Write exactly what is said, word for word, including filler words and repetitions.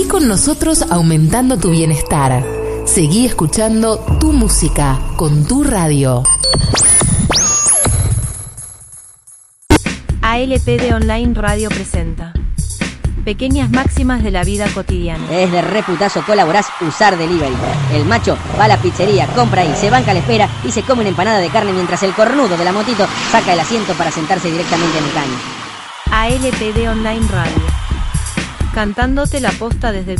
Seguí con nosotros aumentando tu bienestar. Seguí escuchando tu música con tu radio. A L P D Online Radio presenta Pequeñas máximas de la vida cotidiana. Es de reputazo colaborás usar delivery. El macho va a la pizzería, compra ahí, se banca a la espera y se come una empanada de carne mientras el cornudo de la motito saca el asiento para sentarse directamente en el caño. A L P D Online Radio. Cantándote la posta desde